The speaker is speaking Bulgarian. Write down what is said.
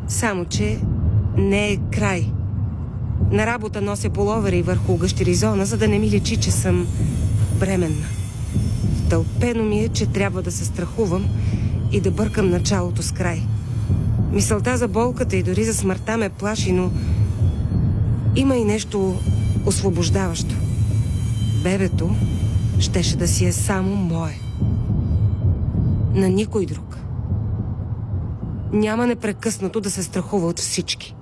Само, че не е край. На работа нося половери върху гащеризона, за да не ми личи, че съм бременна. Тълпено ми е, че трябва да се страхувам и да бъркам началото с край. Мисълта за болката и дори за смъртта ме плаши, но има и нещо освобождаващо. Бебето щеше да си е само мое. На никой друг. Няма непрекъснато да се страхува от всички.